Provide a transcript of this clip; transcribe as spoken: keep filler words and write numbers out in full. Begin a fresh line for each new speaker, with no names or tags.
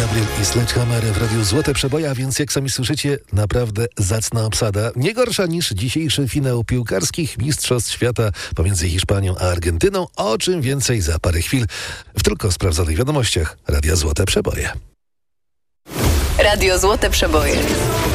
Gabriel i Sledgehammer w Radiu Złote Przeboje, a więc jak sami słyszycie, naprawdę zacna obsada. Nie gorsza niż dzisiejszy finał piłkarskich Mistrzostw Świata pomiędzy Hiszpanią a Argentyną. O czym więcej za parę chwil w tylko sprawdzonych wiadomościach Radia Złote Przeboje.
Radio Złote Przeboje.